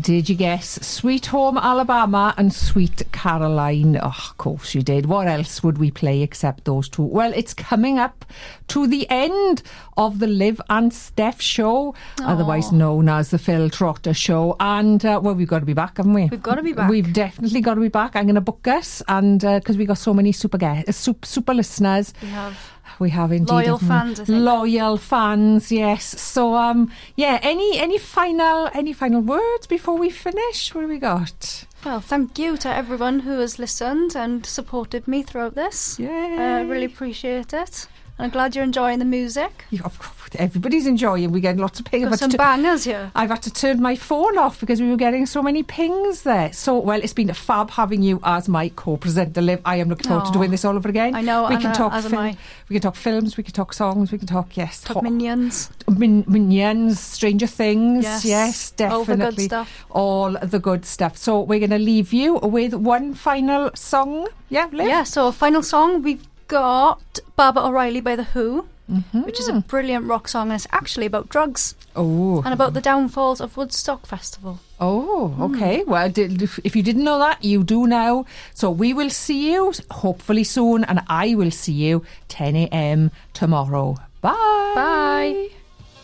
Did you guess Sweet Home Alabama and Sweet Caroline? Oh, of course you did. What else would we play except those two? Well, it's coming up to the end of the Liv and Steph show, otherwise known as the Phil Trotter show. And, well, we've got to be back, haven't we? We've got to be back. We've definitely got to be back. I'm going to book us, and because we got so many super listeners. We have indeed. Loyal fans, I think. Loyal fans, yes. So, yeah, any final words before we finish? What have we got? Well, thank you to everyone who has listened and supported me throughout this. Yeah. I really appreciate it. And I'm glad you're enjoying the music. Yeah, everybody's enjoying. We're getting lots of pings. Got some bangers here. I've had to turn my phone off because we were getting so many pings there. So, well, it's been a fab having you as my co-presenter, Liv. I am looking forward to doing this all over again. I know. We can talk as am I. We can talk films. We can talk songs. We can talk Minions. Minions, Stranger Things. Yes, definitely. All the good stuff. All the good stuff. So we're going to leave you with one final song. Yeah, Liv? Yeah. So final song we've got Baba O'Reilly by The Who, which is a brilliant rock song, and it's actually about drugs. Oh. And about the downfalls of Woodstock Festival. Oh, okay. Well, if you didn't know that, you do now. So we will see you hopefully soon, and I will see you 10 a.m. tomorrow. Bye. Bye.